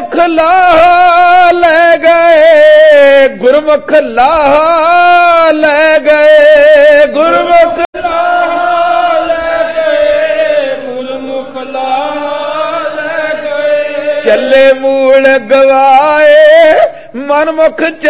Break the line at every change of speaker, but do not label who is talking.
ਮੁਖ ਲਾਹਾ ਲੈ ਗਏ, ਗੁਰਮੁਖ ਲਾਹਾ ਲੈ ਗਏ, ਗੁਰਮੁਖ ਲਾਹਾ ਲੈ ਗਏ, ਗੁਰਮੁਖ ਲਾਹਾ ਲੈ ਗਏ। ਚੱਲੇ ਮੂਲ ਗਵਾਏ ਮਨਮੁਖ